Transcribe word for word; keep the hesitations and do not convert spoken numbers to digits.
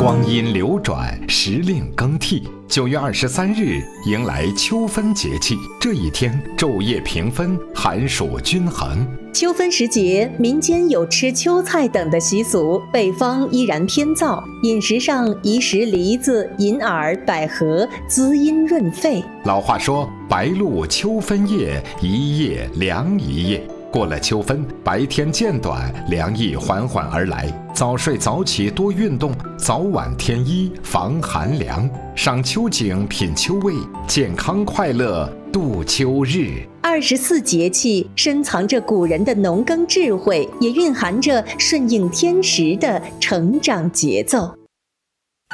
光阴流转，时令更替。九月二十三日迎来秋分节气，这一天昼夜平分，寒暑均衡。 秋分时节，民间有吃秋菜等的习俗，北方依然偏燥，饮食上宜食梨子、银耳、百合，滋阴润肺。 老话说：“白露秋分夜，一夜凉一夜。”过了秋分，白天渐短，凉意缓缓而来。早睡早起，多运动，早晚添衣，防寒凉。赏秋景，品秋味，健康快乐度秋日。 二十四节气深藏着古人的农耕智慧，也蕴含着顺应天时的成长节奏。